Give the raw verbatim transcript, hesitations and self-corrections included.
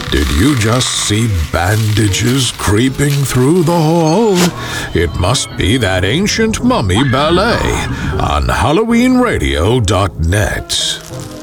Did you just see bandages creeping through the hall? It must be that ancient mummy ballet on Halloween Radio dot net.